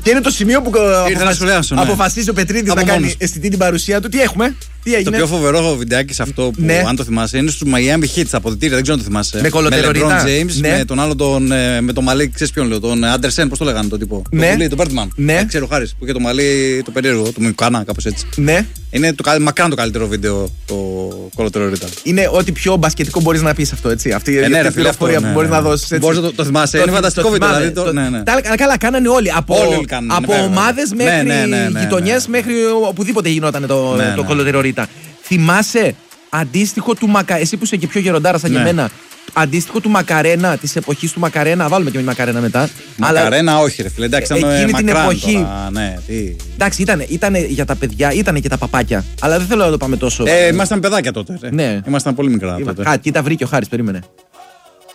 Και είναι το σημείο που αποφασίζει ο Πετρίδης να κάνει μόνος. αισθητή την παρουσία του. Τι έχουμε, τι έγινε. Το πιο φοβερό βιντεάκι σε αυτό που, αν το θυμάσαι, είναι στους Miami Heat, τα αποδυτήρια, δεν ξέρω αν το θυμάσαι. Με κολοτεροριτά. LeBron James, με τον άλλο με το μαλλί, ξέρεις ποιον λέω, τον Anderson, πώς το λέγανε τον τύπο. Τον Birdman. Ναι. Ξέρω, Χάρης, που είχε το μαλλί το περίεργο, το Μικουκάνα, κάπως έτσι. Ναι. Είναι μακράν το καλύτερο βίντεο το κολοτεροριτά. Είναι ό,τι πιο μπασκετικό μπορείς να πεις αυτό, έτσι. Αυτή η πληροφορία που μπορείς να δώσεις. Μπορείς να το θυμάσαι. Είναι φανταστικό βίντεο. Καλά, κάνανε όλοι. Από ομάδες μέχρι γειτονιές μέχρι οπουδήποτε γινόταν το κολοτερορίτα. Θυμάσαι αντίστοιχο του εσύ που είσαι και πιο γεροντάρα σαν και εμένα, αντίστοιχο του Μακαρένα, της εποχής του Μακαρένα. Βάλουμε και με Μακαρένα μετά. Μακαρένα, όχι, ρε φίλε. Εντάξει, εκείνη την εποχή. Ναι, εντάξει, ήταν για τα παιδιά, ήταν και τα παπάκια. Αλλά δεν θέλω να το πάμε τόσο. Ήμασταν παιδάκια τότε. Ναι. Ήμασταν πολύ μικρά τότε. Κάτι, τα βρήκε ο Χάρης, περίμενε.